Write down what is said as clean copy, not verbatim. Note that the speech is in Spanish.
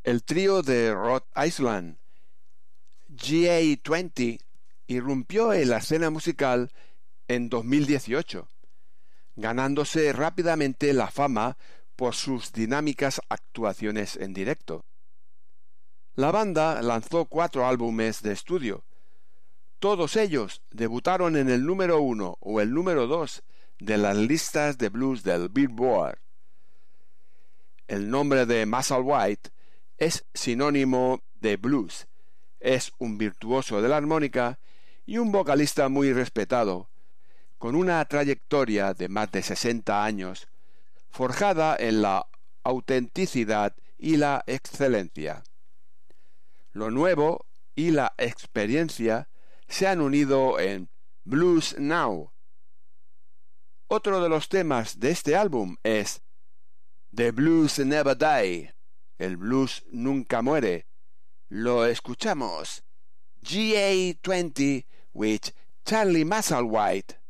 El trío de Rhode Island, GA20, irrumpió en la escena musical en 2018, ganándose rápidamente la fama por sus dinámicas actuaciones en directo. La banda lanzó 4 álbumes de estudio. Todos ellos debutaron en el número 1 o el número 2 de las listas de blues del Billboard. El nombre de Musselwhite es sinónimo de blues. Es un virtuoso de la armónica y un vocalista muy respetado, con una trayectoria de más de 60 años, forjada en la autenticidad y la excelencia. Lo nuevo y la experiencia se han unido en Blues Now. Otro de los temas de este álbum es The Blues Never Die. El blues nunca muere. Lo escuchamos. GA20 with Charlie Musselwhite.